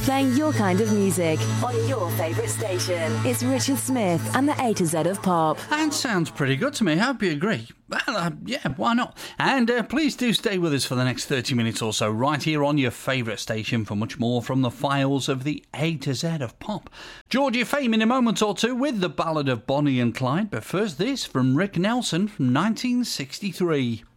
playing your kind of music on your favourite station. It's Richard Smith and the A to Z of Pop. That sounds pretty good to me. I hope you agree. Well, yeah, why not? And please do stay with us for the next 30 minutes or so, right here on your favourite station for much more from the files of the A to Z of Pop. Georgia Fame in a moment or two with the Ballad of Bonnie and Clyde, but first this from Rick Nelson from 1963.